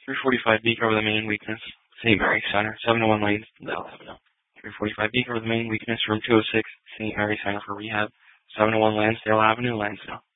345 Beaker over the main weakness, St. Mary Center, 701 Lanesdale Avenue. 345 Beaker over the main weakness, room 206, St. Mary Center for rehab, 701 Lansdale Avenue, Lansdale.